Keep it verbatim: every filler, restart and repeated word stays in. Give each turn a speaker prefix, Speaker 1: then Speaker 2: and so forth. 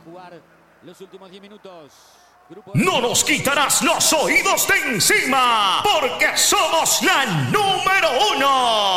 Speaker 1: jugar los últimos diez minutos. Grupo
Speaker 2: No nos quitarás los oídos de encima, porque somos la número uno.